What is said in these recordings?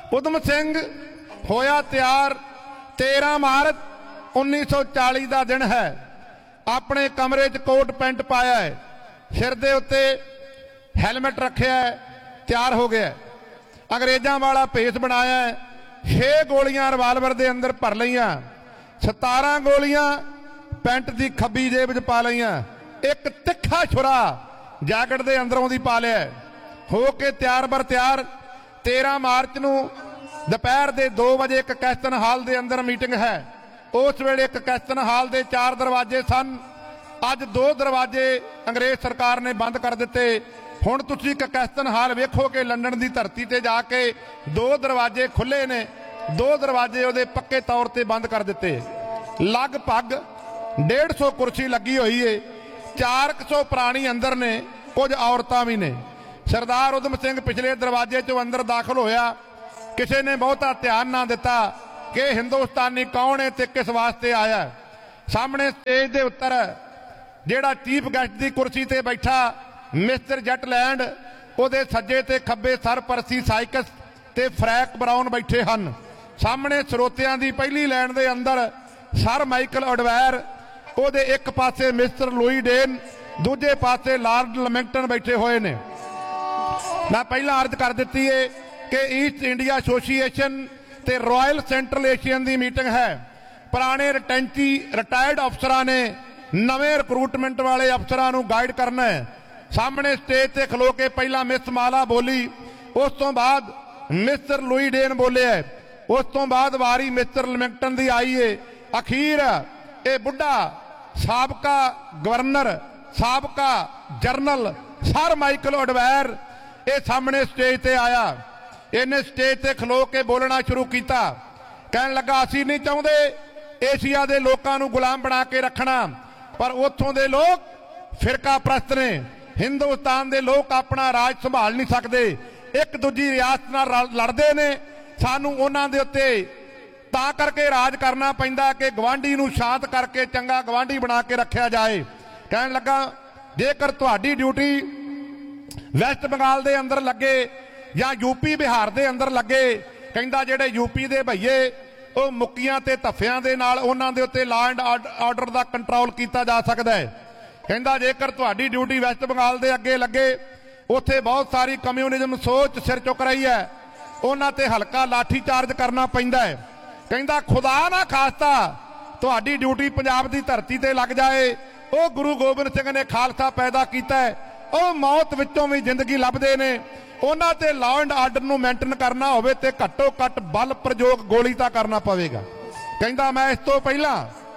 उधम सिंह होया तैयार 13 मार्च 1940 का दिन है। अपने कमरे च कोट पेंट पाया है, सिर दे उत्ते हैलमेट रखिया है, तैयार हो गया। अंग्रेज़ों वाला भेस बनाया है। 6 गोलियां रिवाल्वर के अंदर भर लियां, 17 गोलियां पेंट की खब्बी जेब च पा लियां, एक तिखा छुरा जैकेट के अंदरों दी पा लिया। हो के तैयार बर तैयार 13 मार्च नूं दोपहर के 2 बजे एक कैस्टन हाल के अंदर मीटिंग है। उस वेले एक कैस्टन हाल के 4 दरवाजे सन, अज 2 दरवाजे अंग्रेज सरकार ने बंद कर दिते। हुण तुसीं कैस्टन हाल वेखो कि लंडन की धरती ते जाके 2 दरवाजे खुले ने, 2 दरवाजे उहदे पक्के तौर पर बंद कर दिते। लगभग 150 कुर्सी लगी हुई है, 400 प्राणी अंदर ने, कुछ औरतां भी ने। सरदार उधम सिंह पिछले दरवाजे चों अंदर दाखिल होया। किसी ने बहुता ध्यान ना दिता कि हिंदुस्तानी कौन है ते किस वास्ते आया। सामने स्टेज के उत्तर जिहड़ा चीफ गेस्ट की कुर्सी ते बैठा मिस्टर जटलैंड, उहदे सज्जे ते खब्बे सर परसी साइकस ते फ्रैक ब्राउन बैठे हैं। सामने ਸਰੋਤਿਆਂ की पहली लाइन के अंदर सर माइकल अडवायर, उहदे एक पासे मिस्टर लुई डेन, दूजे पासे लॉर्ड लमिंगटन बैठे हुए ने। मैं पहला अर्ज कर दी है कि ईस्ट इंडिया एसोसीएशन ते रॉयल सेंट्रल एशियन की मीटिंग है। पुराने रिटायर्ड अफसरां ने नवे रिक्रूटमेंट वाले अफसरां नूं गाइड करना है। सामने स्टेज ते खलो के पहला मिस माला बोली, उस तो बाद मिस्टर लुई डेन बोले है, उस तो बाद वारी मिस्टर लमिंगटन की आई है। अखीर ये बुढ़ा साबका गवर्नर, साबका जरनल सर माइकल अडवायर ये सामने स्टेज ते आया। इन्हें स्टेज ते खलो के बोलना शुरू किया। कहन लगा असीं नहीं चाहते एशिया के लोगों को गुलाम बना के रखना, पर उत्थों के लोग फिरका प्रस्त ने। हिंदुस्तान के लोग अपना राज संभाल नहीं सकते, एक दूजी रियासत नाल लड़ते ने। सानू उन्हां दे उत्ते तां करके राज करना पैंदा कि गवांढी नूं शांत करके चंगा गवांढी बना के रखा जाए। कहन लगा जेकर तुहाडी ड्यूटी वैस्ट बंगाल के अंदर लगे या यूपी बिहार के अंदर लगे, कहंदा जिहड़े यूपी के भईए वो मुक्कियां ते धफ्फियां दे नाल उन्हां दे उत्ते लॉ एंड आर्डर का कंट्रोल किया जा सकता है। कहंदा जेकर तुहाडी ड्यूटी वैस्ट बंगाल के अगे लगे, उत्थे बहुत सारी कम्यूनिज्म सोच सिर चुक रही है, उन्हां ते हल्का लाठी चार्ज करना पैंदा है। कहंदा खुदा ना खास्ता तुहाडी ड्यूटी पंजाब की धरती ते लग जाए, वो गुरु गोबिंद सिंह ने खालसा पैदा किया है, वो मौत विचों भी जिंदगी लभदे ने, उन्हां ते लॉ एंड आर्डर नूं मेंटेन करना होवे ते घट्टो घट्ट बल प्रयोग गोली तां करना पवेगा। कहंदा मैं इस तो पहला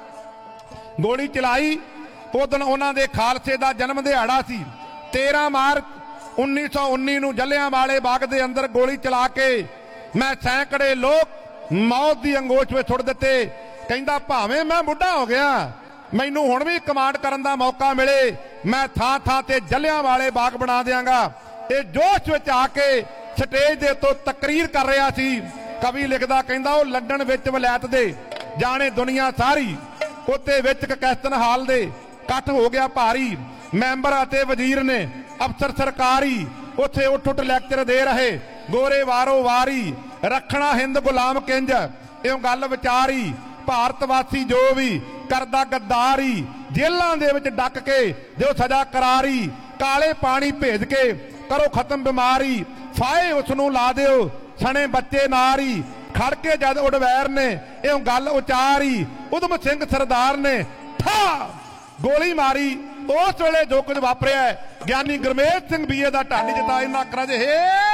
गोली चलाई, उस दिन उन्हां दे खालसे दा जन्म दिहाड़ा सी। 13 मार्च 1919 नूं जलियांवाले बाग दे अंदर गोली चला के मैं सैकड़े लोग मौत की अंगोश में सुट दिते। कहंदा भावें मैं बुढ़ा हो गया, मैनू हुण भी कमांड करन दा मौका मिले, मैं थां थां ते जलियांवाले बाग बना दियांगा। ये जोश विच आके स्टेज दे तो तकरीर कर रहा सी। कवि लिखदा कहंदा वो लंडन विच वलैत दे जाने दुनिया सारी, उत्ते विच कैस्टन हाल दे इकट्ठ हो गया भारी। मैंबर अते वजीर ने अफसर सरकारी उत्थे उठ उठ लैक्चर दे रहे, गोरे वारो वारी रखना हिंद गुलाम किंज इउं गल विचारी, भारत वासी जो भी करदा गद्दारी, जेलों दे विच डक के जो सजा करारी, काले पानी भेज के करो खत्म बीमारी, फाए उसनू ला दिओ सने बच्चे नारी। खड़ के जद उडवैर ने इउं गल उचारी, उधम सिंह सरदार ने ठा गोली मारी। उस वेले जो कुछ वापरिया ज्ञानी गुरमेज सिंह बीए का ढंग जिता इन्ना अखरां 'च हे